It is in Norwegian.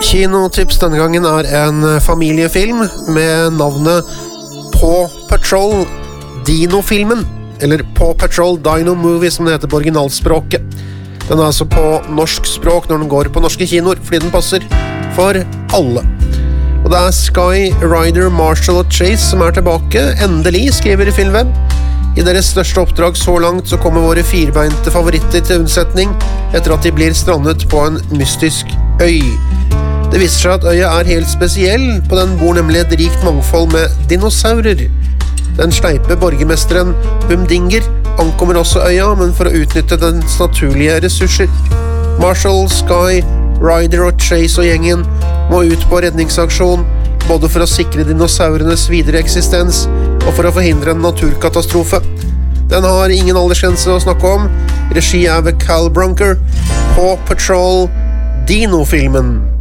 Kinotips denne gangen en familiefilm med navnet Paw Patrol Dino-filmen, eller Paw Patrol Dino Movie som det heter på originalspråket. Den altså på norsk språk når den går på norske kinoer, fordi den passer for alle. Og det Sky, Ryder, Marshall og Chase som tilbake, endelig, skriver Filmweb. I deres største oppdrag så langt så kommer våre firbeinte favoritter til unnsetning etter at de blir strandet på en mystisk øy. Det viser seg at øya helt spesiell, på den bor nemlig et rikt mangfold med dinosaurer. Den sleipe borgermesteren Humdinger ankommer også øya, men for å utnytte dens naturlige ressurser. Marshall, Sky, Ryder og Chase og gjengen må ut på redningsaksjon, både for å sikre dinosaurenes videre eksistens og for å forhindre en naturkatastrofe. Den har ingen aldersgrense å snakke om. Regi ved Cal Brunker. Paw Patrol Dino-filmen.